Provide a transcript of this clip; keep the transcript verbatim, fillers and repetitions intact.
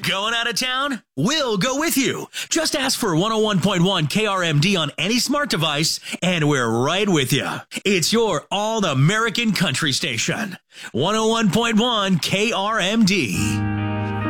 Going out of town? We'll go with you. Just ask for one oh one point one K R M D on any smart device, and we're right with you. It's your all-American country station. one oh one point one K R M D.